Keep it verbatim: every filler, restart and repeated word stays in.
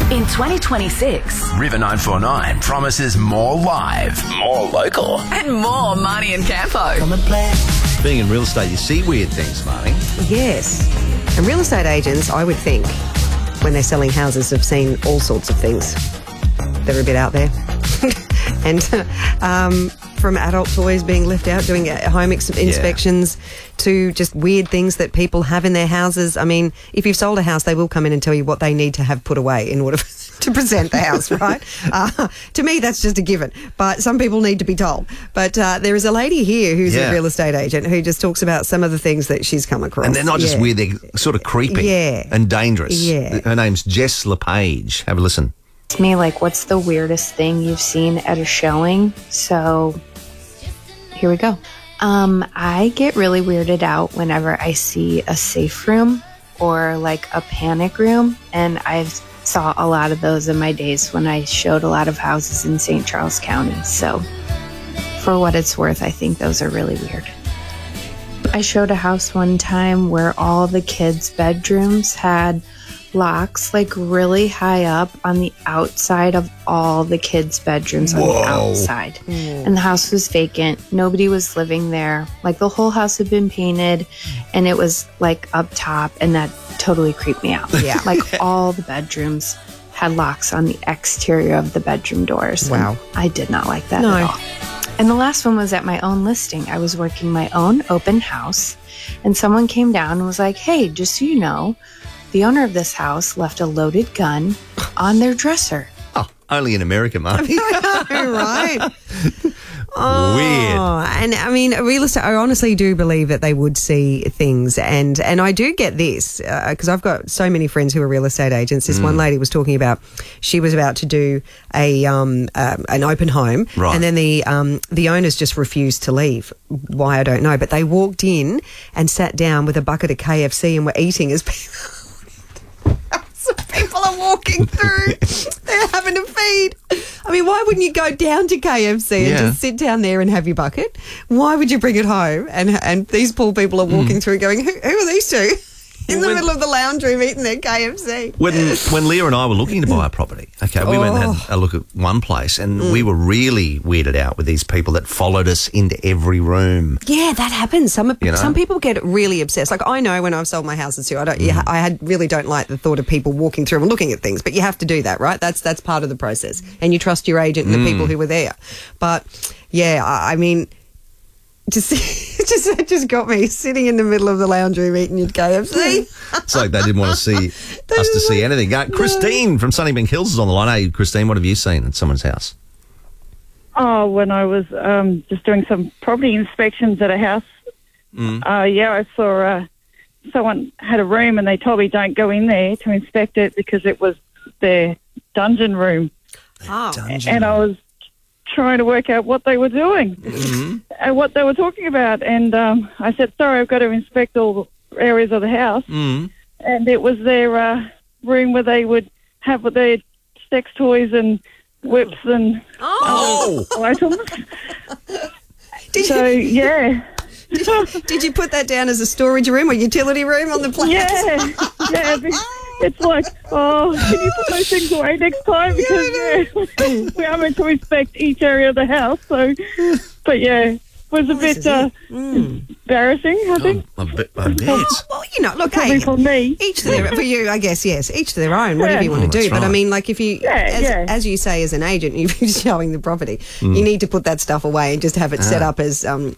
In twenty twenty-six, River nine four nine promises more live, more local. and more Marnie and Campo. Being in real estate, you see weird things, Marnie. Yes. And real estate agents, I would think, when they're selling houses, have seen all sorts of things that are a bit out there. and um, from adult toys being left out, doing home ex- inspections, to just weird things that people have in their houses. I mean, if you've sold a house, they will come in and tell you what they need to have put away in order to present the house, right? Uh, to me, that's just a given. But some people need to be told. But uh, there is a lady here who's Yeah. a real estate agent who just talks about some of the things that she's come across. And they're not just Yeah. weird, they're sort of creepy Yeah. and dangerous. Yeah. Her name's Jess LePage. Have a listen. To me, like, what's the weirdest thing you've seen at a showing? So here we go. Um, I get really weirded out whenever I see a safe room or like a panic room. And I've saw a lot of those in my days when I showed a lot of houses in Saint Charles County. So for what it's worth, I think those are really weird. I showed a house one time where all the kids' bedrooms had locks like really high up on the outside of all the kids' bedrooms on Whoa. the outside. And the house was vacant. Nobody was living there. Like the whole house had been painted and it was like up top, and that totally creeped me out. Yeah. Like all the bedrooms had locks on the exterior of the bedroom doors. Wow. And I did not like that No. at all. And the last one was at my own listing. I was working my own open house, and someone came down and was like, hey, just so you know, the owner of this house left a loaded gun on their dresser. Oh, only in America, Marnie. right? Weird. Oh, and I mean, real estate, I honestly do believe that they would see things. And, and I do get this, because uh, I've got so many friends who are real estate agents. This Mm. one lady was talking about, she was about to do a um, uh, an open home. Right. And then the, um, the owners just refused to leave. Why, I don't know. But they walked in and sat down with a bucket of K F C and were eating as people... So people are walking through. They're having to feed. I mean, why wouldn't you go down to K F C and Yeah. just sit down there and have your bucket? Why would you bring it home? And and these poor people are walking through going, who, who are these two? In the When- middle of the lounge room eating their K F C. When when Leah and I were looking to buy a property, okay, we went and Oh. had a look at one place, and Mm. we were really weirded out with these people that followed us into every room. Yeah, that happens. Some You know? some people get really obsessed. Like I know when I've sold my houses too, I don't. Mm. Yeah, I had, really don't like the thought of people walking through and looking at things. But you have to do that, right? That's that's part of the process, and you trust your agent and Mm. the people who were there. But yeah, I, I mean, just just that just got me sitting in the middle of the lounge room eating your K F C. It's like they didn't want to see us to see anything. Uh, Christine from Sunnybank Hills is on the line. Hey, Christine, what have you seen at someone's house? Oh, when I was um, just doing some property inspections at a house, Mm. uh, yeah, I saw uh, someone had a room and they told me don't go in there to inspect it because it was their dungeon room. Oh, Dungeon. And I was trying to work out what they were doing Mm-hmm. and what they were talking about. And um, I said, sorry, I've got to inspect all areas of the house. Mm. And it was their uh, room where they would have their sex toys and whips and Oh! other items. did So, you yeah. did you put that down as a storage room or utility room on the place? Yeah, yeah. be- It's like, oh, can you put those things away next time? Because yeah, we are meant to inspect each area of the house. So, but yeah, it was a This bit is uh, it. Mm. embarrassing, I think. I bet. I bet. Well, you know, look, Probably hey, for me. each to their, for you, I guess, yes, each to their own, whatever Yeah. you want Oh, to do. that's But I right. mean, like if you, Yeah, as, yeah. as you say, as an agent, you're showing the property, Mm. you need to put that stuff away and just have it set Ah. up as, um,